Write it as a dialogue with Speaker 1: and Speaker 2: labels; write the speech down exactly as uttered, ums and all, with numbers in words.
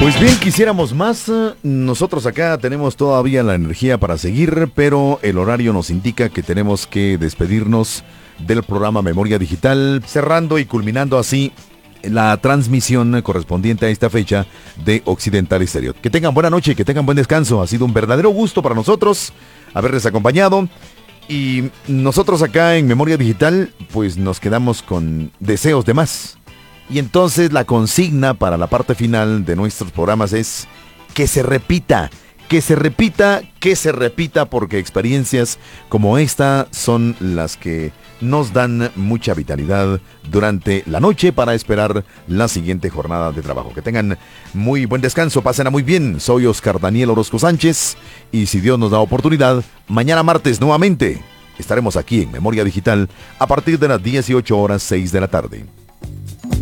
Speaker 1: Pues bien, quisiéramos más. Nosotros acá tenemos todavía la energía para seguir, pero el horario nos indica que tenemos que despedirnos del programa Memoria Digital, cerrando y culminando así la transmisión correspondiente a esta fecha de Occidental Estéreo. Que tengan buena noche y que tengan buen descanso. Ha sido un verdadero gusto para nosotros haberles acompañado. Y nosotros acá en Memoria Digital, pues nos quedamos con deseos de más. Y entonces la consigna para la parte final de nuestros programas es que se repita, que se repita, que se repita, porque experiencias como esta son las que nos dan mucha vitalidad durante la noche para esperar la siguiente jornada de trabajo. Que tengan muy buen descanso, pásenla muy bien. Soy Oscar Daniel Orozco Sánchez y si Dios nos da oportunidad, mañana martes nuevamente estaremos aquí en Memoria Digital a partir de las dieciocho horas seis de la tarde.